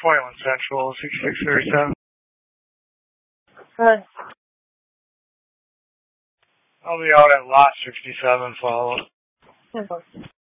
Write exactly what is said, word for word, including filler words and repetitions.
twenty-one Central, sixty-six thirty-seven. Hi. I'll be out at lot sixty-seven follow-up. Yeah.